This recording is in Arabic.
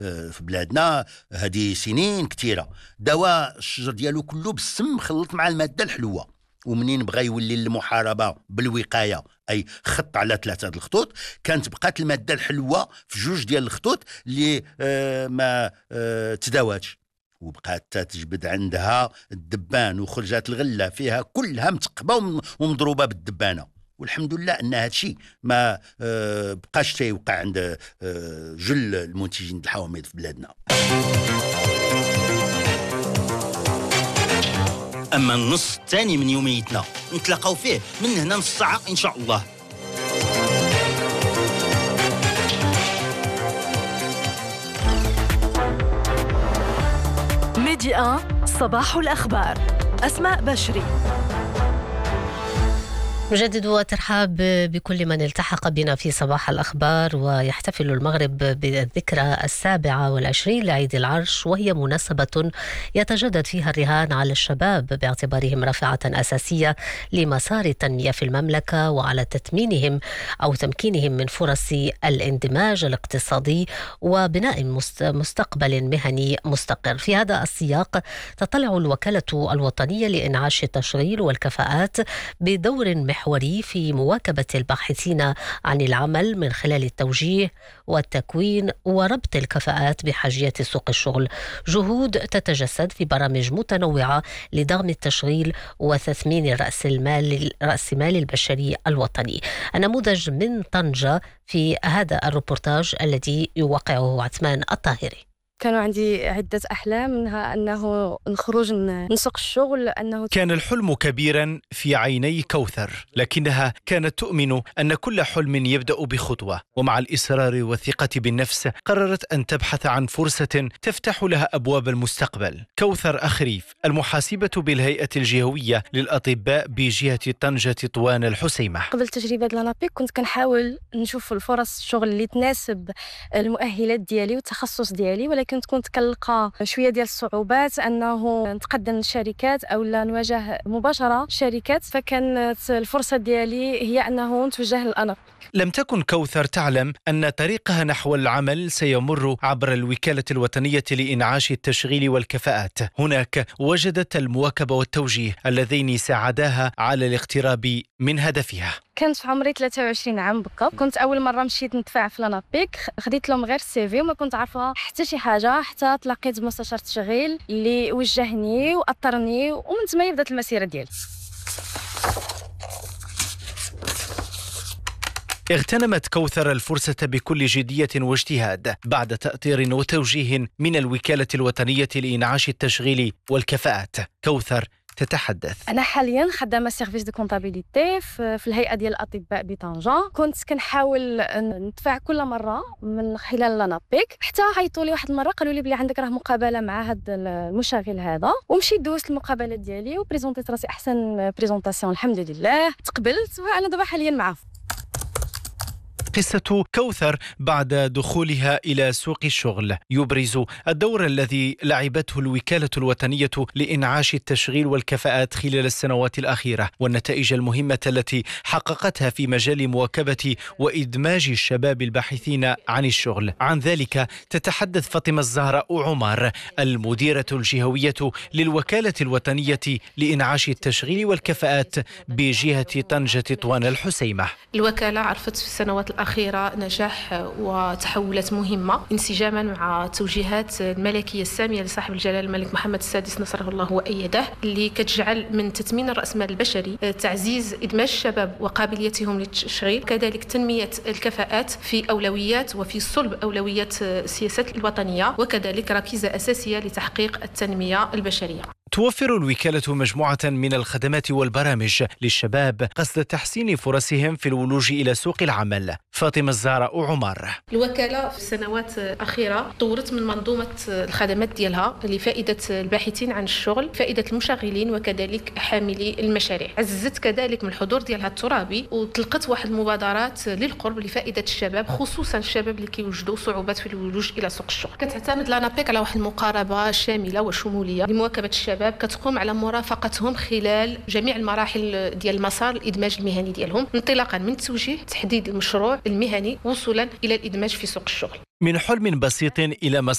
في بلادنا هذه سنين كثيره. دواء الشجر ديالو كله بالسم مخلط مع الماده الحلوه، ومنين بغى يولي المحاربه بالوقايه اي خط على 3 الخطوط، كانت بقات الماده الحلوه في 2 ديال الخطوط اللي ما تداواتش، وبقات تجبد عندها الدبان، وخرجات الغله فيها كلها متقبه ومضروبه بالدبانه. والحمد لله ان هذا الشيء ما بقاش تيوقع عند جل المنتجين الحوامض في بلادنا. اما النص الثاني من يوميتنا نتلاقاو فيه من هنا نص ساعه ان شاء الله. ميديا صباح الأخبار. أسماء بشري. نجدد وترحاب بكل من التحق بنا في صباح الأخبار. ويحتفل المغرب بالذكرى 27 لعيد العرش، وهي مناسبة يتجدد فيها الرهان على الشباب باعتبارهم رافعة أساسية لمسار التنمية في المملكة، وعلى تثمينهم أو تمكينهم من فرص الاندماج الاقتصادي وبناء مستقبل مهني مستقر. في هذا السياق تطلع الوكالة الوطنية لإنعاش التشغيل والكفاءات بدور محوري في مواكبة الباحثين عن العمل من خلال التوجيه والتكوين وربط الكفاءات بحاجية سوق الشغل، جهود تتجسد في برامج متنوعة لدعم التشغيل وتثمين رأس مال البشري الوطني. النموذج من طنجة في هذا الروبورتاج الذي يوقعه عثمان الطاهري. كانوا عندي عدة أحلام، منها أنه نخرج نسوق الشغل، أنه كان الحلم كبيرا في عيني كوثر، لكنها كانت تؤمن أن كل حلم يبدأ بخطوة، ومع الإصرار والثقة بالنفس قررت أن تبحث عن فرصة تفتح لها أبواب المستقبل. كوثر أخريف المحاسبة بالهيئة الجهوية للأطباء بجهة طنجة طوان الحسيمة. قبل تجربة لانابيك كنت كنحاول نشوف الفرص الشغل اللي تناسب المؤهلات ديالي والتخصص ديالي، ولكن كنت كنلقى شويه ديال الصعوبات انه نتقدم للشركات او لا نواجه مباشره شركات، فكانت الفرصه ديالي هي انه نتوجه للانابيك. لم تكن كوثر تعلم أن طريقها نحو العمل سيمر عبر الوكالة الوطنية لإنعاش التشغيل والكفاءات. هناك وجدت المواكبة والتوجيه اللذين ساعداها على الاقتراب من هدفها. كانت في عمري 23 عام بالضبط، كنت أول مرة مشيت ندفع في لانابيك، خديت لهم غير السيفي وما كنت عارفة حتى شي حاجة، حتى تلاقيت بمستشار تشغيل اللي وجهني وأطرني، ومن تما بدات المسيرة ديالي. اغتنمت كوثر الفرصة بكل جدية واجتهاد بعد تأطير وتوجيه من الوكالة الوطنية لإنعاش التشغيل والكفاءات. كوثر تتحدث. أنا حاليا خدامة سيرفيس دو كونتابيليتي في الهيئة ديال الأطباء بطنجة. كنت كنحاول ندفع كل مرة من خلال لانابيك، حتى عيطوا لي واحد المرة قالوا لي بلي عندك راه مقابلة مع هذا المشغل هذا، ومشيت دوزت المقابلة ديالي وبريزونتيت راسي أحسن بريزونطاسيون الحمد لله، تقبلت وأنا دابا حاليا معاه. قصة كوثر بعد دخولها إلى سوق الشغل يبرز الدور الذي لعبته الوكالة الوطنية لإنعاش التشغيل والكفاءات خلال السنوات الأخيرة، والنتائج المهمة التي حققتها في مجال مواكبة وإدماج الشباب الباحثين عن الشغل. عن ذلك تتحدث فاطمة الزهراء عمر المديرة الجهوية للوكالة الوطنية لإنعاش التشغيل والكفاءات بجهة طنجة طوان الحسيمة. الوكالة عرفت في السنوات الأخيرة نجاح وتحولات مهمة انسجاما مع توجيهات الملكية السامية لصاحب الجلالة الملك محمد السادس نصره الله وأيده، اللي كتجعل من تثمين الرأسمال البشري تعزيز إدماج الشباب وقابليتهم للتشغيل، كذلك تنمية الكفاءات في أولويات وفي صلب أولويات السياسات الوطنية، وكذلك ركيزة أساسية لتحقيق التنمية البشرية. توفر الوكالة مجموعة من الخدمات والبرامج للشباب قصد تحسين فرصهم في الولوج إلى سوق العمل. فاطمة الزهراء عمر. الوكالة في السنوات الأخيرة طورت من منظومة الخدمات ديالها لفائدة الباحثين عن الشغل، فائدة المشغلين وكذلك حاملي المشاريع. عززت كذلك من الحضور ديالها الترابي، وطلقت واحد المبادرات للقرب لفائدة الشباب، خصوصا الشباب اللي كيوجدوا صعوبات في الولوج إلى سوق الشغل. كتعتمد لانابيك على واحد المقاربة شاملة وشمولية لمواكبة الشباب، كتقوم على مرافقتهم خلال جميع المراحل ديال المسار الإدماج المهني ديالهم، انطلاقا من التوجيه، تحديد المشروع المهني، وصولا إلى الإدماج في سوق الشغل. من حلم بسيط إلى